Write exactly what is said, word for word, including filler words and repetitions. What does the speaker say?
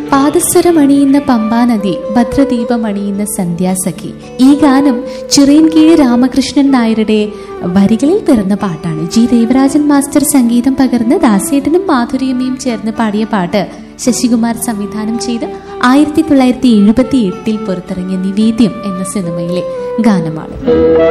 പാദസ്വരമണിയുന്ന പമ്പാനദി, ഭദ്രദീപമണിയുന്ന സന്ധ്യാസഖി. ഈ ഗാനം ചിറയൻകീഴ് രാമകൃഷ്ണൻ നായരുടെ വരികളിൽ പിറന്ന പാട്ടാണ്. ജി ദേവരാജൻ മാസ്റ്റർ സംഗീതം പകർന്ന് ദാസേട്ടനും മാധുര്യമ്മയും ചേർന്ന് പാടിയ പാട്ട് ശശികുമാർ സംവിധാനം ചെയ്ത് ആയിരത്തി തൊള്ളായിരത്തി എഴുപത്തി എട്ടിൽ പുറത്തിറങ്ങിയ നിവേദ്യം എന്ന സിനിമയിലെ ഗാനമാണ്.